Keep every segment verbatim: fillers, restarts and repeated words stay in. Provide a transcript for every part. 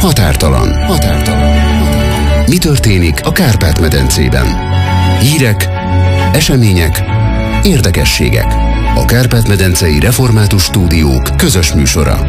Határtalan. Határtalan. Mi történik a Kárpát-medencében? Hírek, események, érdekességek. A Kárpát-medencei Református Stúdiók közös műsora.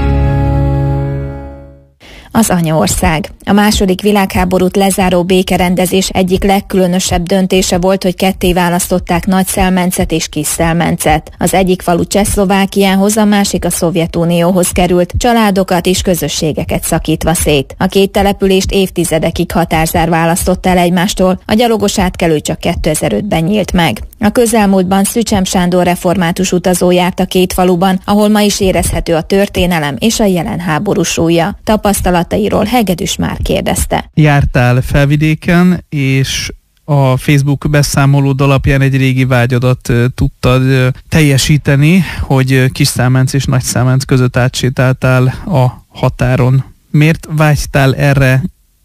Az anyaország. A második világháborút lezáró békerendezés egyik legkülönösebb döntése volt, hogy ketté választották Nagyszelmencet és Kisszelmencet. Az egyik falu Csehszlovákiához, a másik a Szovjetunióhoz került, családokat és közösségeket szakítva szét. A két települést évtizedekig határzár választotta el egymástól, a gyalogos átkelő csak kétezer-ötben nyílt meg. A közelmúltban Szücsem Sándor református utazó járt a két faluban, ahol ma is érezhető a történelem és a jelen háború súlya. Tapasztalatairól Hegedűs már kérdezte. Jártál Felvidéken, és a Facebook beszámolód alapján egy régi vágyadat tudtad teljesíteni, hogy Kisszelmenc és Nagyszelmenc között átsétáltál a határon. Miért vágytál erre,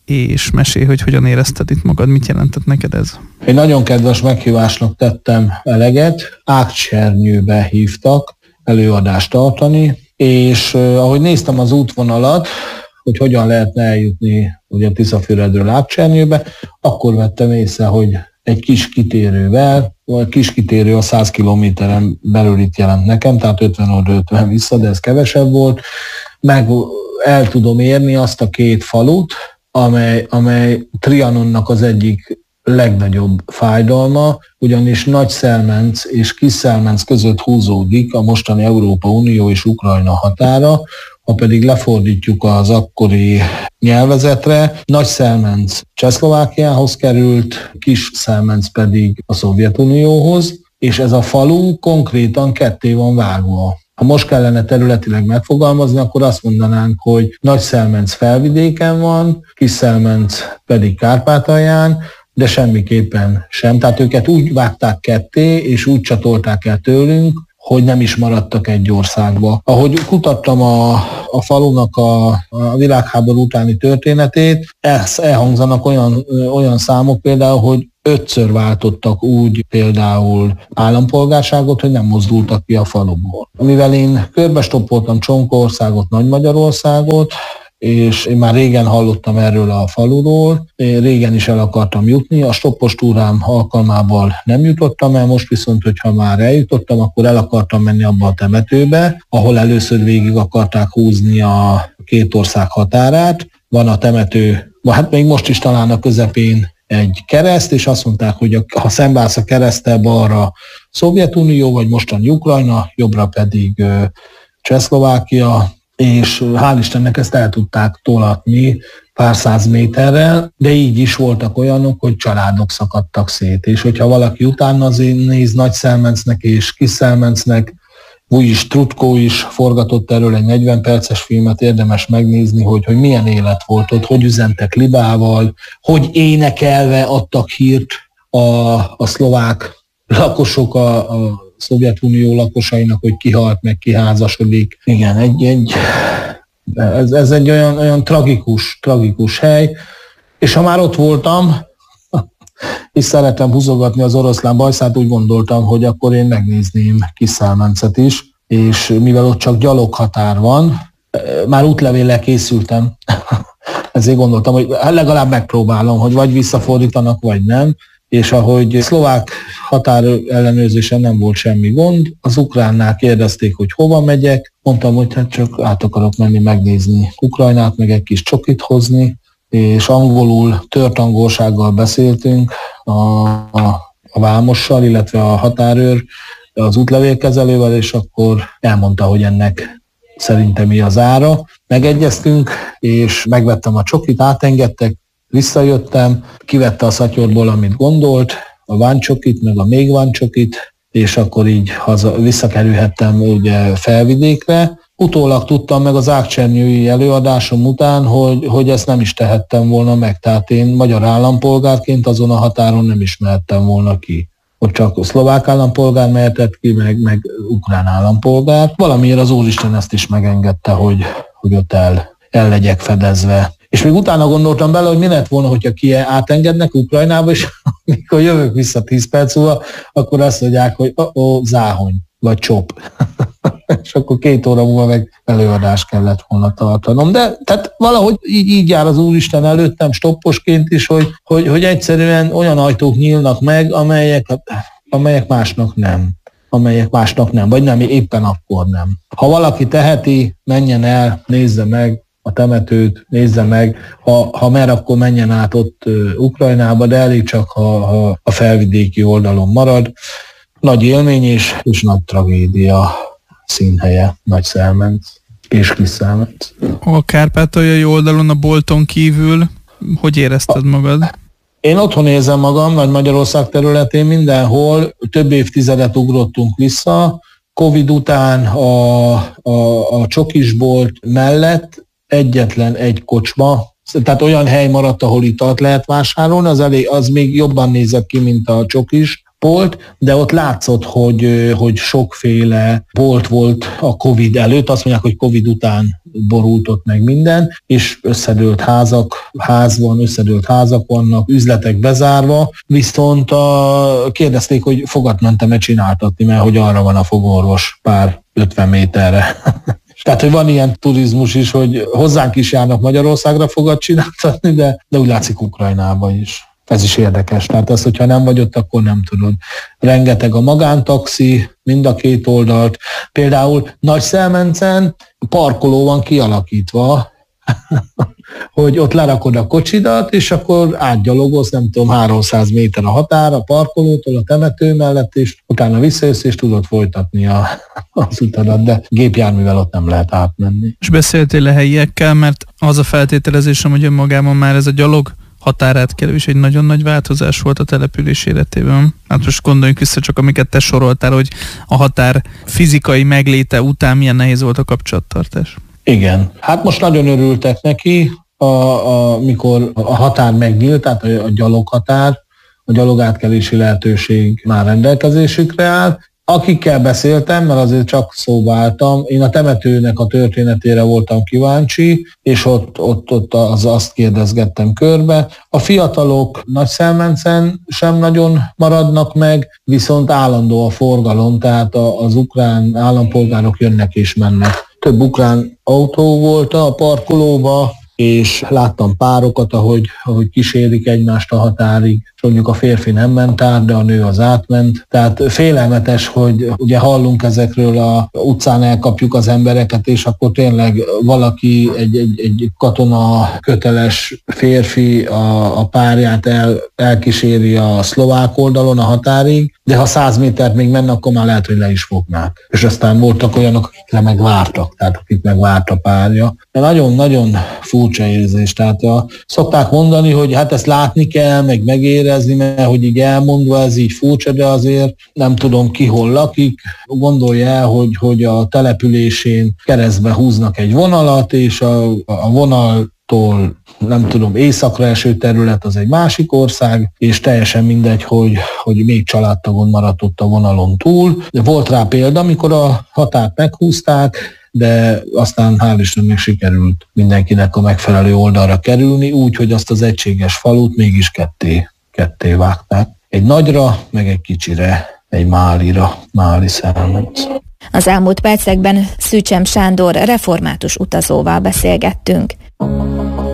és mesélj, hogy hogyan érezted itt magad, mit jelentett neked ez? Egy nagyon kedves meghívásnak tettem eleget, Ágcsernyőbe hívtak előadást tartani, és ahogy néztem az útvonalat, hogy hogyan lehetne eljutni ugye Tiszafüredről Ágcsernyőbe, akkor vettem észre, hogy egy kis kitérővel, vagy kis kitérő a száz kilométeren belül itt jelent nekem, tehát ötven oda ötven vissza, de ez kevesebb volt, meg el tudom érni azt a két falut, amely, amely Trianonnak az egyik legnagyobb fájdalma, ugyanis Nagyszelmenc és Kisszelmenc között húzódik a mostani Európa Unió és Ukrajna határa, ha pedig lefordítjuk az akkori nyelvezetre, Nagyszelmenc Csehszlovákiához került, Kisszelmenc pedig a Szovjetunióhoz, és ez a falu konkrétan ketté van vágva. Ha most kellene területileg megfogalmazni, akkor azt mondanánk, hogy Nagyszelmenc Felvidéken van, Kisszelmenc pedig Kárpátalján, de semmiképpen sem. Tehát őket úgy vágták ketté, és úgy csatolták el tőlünk, hogy nem is maradtak egy országba. Ahogy kutattam a, a falunak a, a világháború utáni történetét, elhangzanak olyan, olyan számok például, hogy ötször váltottak úgy például állampolgárságot, hogy nem mozdultak ki a faluból. Mivel én körbestoppoltam Csonkországot, Nagy-Magyarországot, és én már régen hallottam erről a faluról, én régen is el akartam jutni, a stoppos túrám alkalmával nem jutottam el, most viszont, hogyha már eljutottam, akkor el akartam menni abba a temetőbe, ahol először végig akarták húzni a két ország határát. Van a temető, hát még most is talán a közepén egy kereszt, és azt mondták, hogy ha szembeállsz a kereszttel, balra Szovjetunió, vagy mostani Ukrajna, jobbra pedig Csehszlovákia, és hál' Istennek ezt el tudták tolatni pár száz méterrel, de így is voltak olyanok, hogy családok szakadtak szét. És hogyha valaki utána néz Nagyszelmencnek és Kisszelmencnek, Vujis Trutko is forgatott erről egy negyven perces filmet, érdemes megnézni, hogy, hogy milyen élet volt ott, hogy üzentek libával, hogy énekelve adtak hírt a, a szlovák lakosok a, a Szovjetunió lakosainak, hogy kihalt, meg kiházasodik. Igen, egy, egy, ez, ez egy olyan, olyan tragikus, tragikus hely, és ha már ott voltam, és szeretem húzogatni az oroszlán bajszát, úgy gondoltam, hogy akkor én megnézném Kisszelmencet is, és mivel ott csak gyaloghatár van, már útlevéllel készültem, ezért gondoltam, hogy legalább megpróbálom, hogy vagy visszafordítanak, vagy nem, és ahogy szlovák határ ellenőrzésen nem volt semmi gond, az ukránnál kérdezték, hogy hova megyek, mondtam, hogy hát csak át akarok menni megnézni Ukrajnát, meg egy kis csokit hozni, és angolul, tört angolsággal beszéltünk a, a, a vámossal, illetve a határőr, az útlevélkezelővel, és akkor elmondta, hogy ennek szerintem mi az ára. Megegyeztünk, és megvettem a csokit, átengedtek, visszajöttem, kivette a szatyorból, amit gondolt, a váncsokit, meg a még váncsokit, és akkor így haza, visszakerülhettem ugye Felvidékre. Utólag tudtam meg az ágcsernyői előadásom után, hogy, hogy ezt nem is tehettem volna meg. Tehát én magyar állampolgárként azon a határon nem is mehettem volna ki. Ott csak szlovák állampolgár mehetett ki, meg, meg ukrán állampolgár. Valamiért az Úristen ezt is megengedte, hogy, hogy ott el, el legyek fedezve. És még utána gondoltam bele, hogy mi lett volna, hogyha ki átengednek Ukrajnába, és amikor jövök vissza tíz perc múlva, akkor azt mondják, hogy ó, záhony, vagy csop. és akkor két óra múlva meg előadást kellett volna tartanom. De tehát valahogy így, így jár az Úristen előttem stopposként is, hogy, hogy, hogy egyszerűen olyan ajtók nyílnak meg, amelyek, amelyek másnak nem. amelyek másnak nem, vagy nem, éppen akkor nem. Ha valaki teheti, menjen el, nézze meg a temetőt, nézze meg, ha, ha mer, akkor menjen át ott uh, Ukrajnába, de elég csak, ha, ha a felvidéki oldalon marad. Nagy élmény és, és nagy tragédia színhelye, Nagyszelmenc és Kisszelmenc. A kárpátaljai oldalon, a bolton kívül, hogy érezted magad? Én otthon érzem magam, Nagy-Magyarország területén mindenhol, több évtizedet ugrottunk vissza. Covid után a, a, a csokisbolt mellett egyetlen egy kocsma, tehát olyan hely maradt, ahol italt lehet vásárolni, az, elég, az még jobban nézett ki, mint a csokis bolt, de ott látszott, hogy, hogy sokféle bolt volt a Covid előtt, azt mondják, hogy Covid után borult ott meg minden, és összedőlt házak, ház van, összedőlt házak vannak, üzletek bezárva, viszont a, kérdezték, hogy fogat mentem-e csináltatni, mert hogy arra van a fogorvos pár ötven méterre. Tehát, hogy van ilyen turizmus is, hogy hozzánk is járnak Magyarországra fogat csináltatni, de, de úgy látszik Ukrajnába is. Ez is érdekes. Tehát az, hogyha nem vagy ott, akkor nem tudod. Rengeteg a magántaxi, mind a két oldalt. Például Nagyszelmencen parkoló van kialakítva, hogy ott lerakod a kocsidat, és akkor átgyalogolsz, nem tudom, háromszáz méter a határ a parkolótól, a temető mellett, és utána visszajössz, és tudod folytatni a, az utadat, de gépjárművel ott nem lehet átmenni. És beszéltél a helyiekkel, mert az a feltételezésem, hogy önmagában már ez a gyalog határátkelő is egy nagyon nagy változás volt a település életében. Hát most gondoljunk vissza csak, amiket te soroltál, hogy a határ fizikai megléte után milyen nehéz volt a kapcsolattartás. Igen. Hát most nagyon örültek neki, a, a, mikor a határ megnyílt, tehát a, a gyaloghatár, a gyalogátkelési lehetőség már rendelkezésükre áll. Akikkel beszéltem, mert azért csak szóba álltam, én a temetőnek a történetére voltam kíváncsi, és ott, ott, ott az, azt kérdezgettem körbe. A fiatalok Nagyszelmencen sem nagyon maradnak meg, viszont állandó a forgalom, tehát az ukrán állampolgárok jönnek és mennek. Több ukrán autó volt a parkolóba, és láttam párokat, ahogy, ahogy kísérik egymást a határig, és mondjuk a férfi nem ment át, de a nő az átment. Tehát félelmetes, hogy ugye hallunk ezekről, a utcán elkapjuk az embereket, és akkor tényleg valaki, egy, egy, egy katona köteles férfi a, a párját el, elkíséri a szlovák oldalon a határig, de ha száz métert még menne, akkor már lehet, hogy le is fognák. És aztán voltak olyanok, akikre megvártak, tehát akik megvárt a párja. De nagyon-nagyon furcsa érzés. Tehát a, szokták mondani, hogy hát ezt látni kell, meg megérezni, mert hogy így elmondva ez így furcsa, de azért nem tudom ki hol lakik. Gondolja el, hogy, hogy a településén keresztbe húznak egy vonalat, és a, a vonaltól nem tudom, északra eső terület az egy másik ország, és teljesen mindegy, hogy, hogy még családtagon maradt ott a vonalon túl. De volt rá példa, amikor a határt meghúzták, de aztán hál' Istennek sikerült mindenkinek a megfelelő oldalra kerülni, úgy, hogy azt az egységes falut mégis ketté, ketté vágták. Egy nagyra, meg egy kicsire, egy málira, máli Szelmenc. Az elmúlt percekben Szűcsem Sándor református utazóval beszélgettünk.